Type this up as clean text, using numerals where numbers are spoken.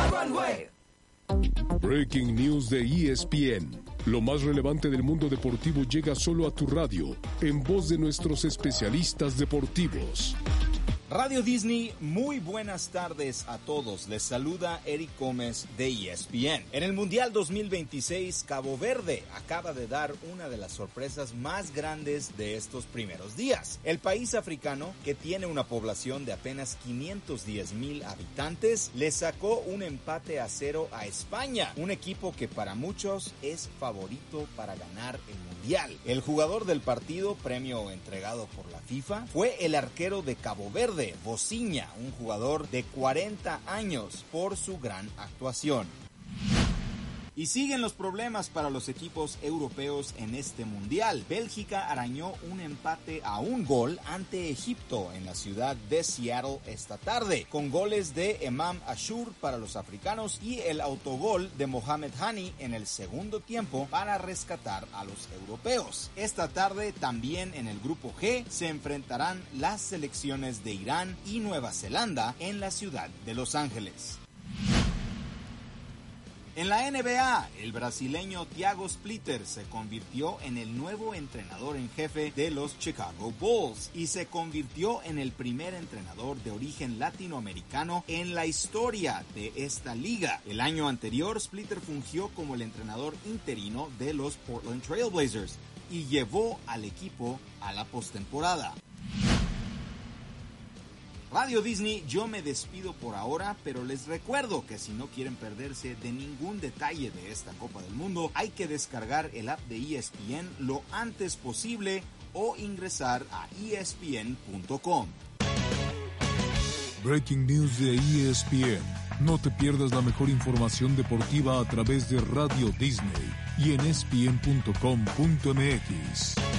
Breaking News de ESPN. Lo más relevante del mundo deportivo llega solo a tu radio, en voz de nuestros especialistas deportivos. Radio Disney, muy buenas tardes a todos. Les saluda Eric Gómez de ESPN. En el Mundial 2026, Cabo Verde acaba de dar una de las sorpresas más grandes de estos primeros días. El país africano, que tiene una población de apenas 510,000 habitantes, le sacó un empate a 0 a España, un equipo que para muchos es favorito para ganar el Mundial. El jugador del partido, premio entregado por la FIFA, fue el arquero de Cabo Verde, Vozinha, un jugador de 40 años, por su gran actuación. Y siguen los problemas para los equipos europeos en este mundial. Bélgica arañó un empate a un gol ante Egipto en la ciudad de Seattle esta tarde, con goles de Emam Ashur para los africanos y el autogol de Mohamed Hani en el segundo tiempo para rescatar a los europeos. Esta tarde también en el grupo G se enfrentarán las selecciones de Irán y Nueva Zelanda en la ciudad de Los Ángeles. En la NBA, el brasileño Thiago Splitter se convirtió en el nuevo entrenador en jefe de los Chicago Bulls y se convirtió en el primer entrenador de origen latinoamericano en la historia de esta liga. El año anterior, Splitter fungió como el entrenador interino de los Portland Trail Blazers y llevó al equipo a la postemporada. Radio Disney, yo me despido por ahora, pero les recuerdo que si no quieren perderse de ningún detalle de esta Copa del Mundo, hay que descargar el app de ESPN lo antes posible o ingresar a ESPN.com. Breaking News de ESPN. No te pierdas la mejor información deportiva a través de Radio Disney y en ESPN.com.mx.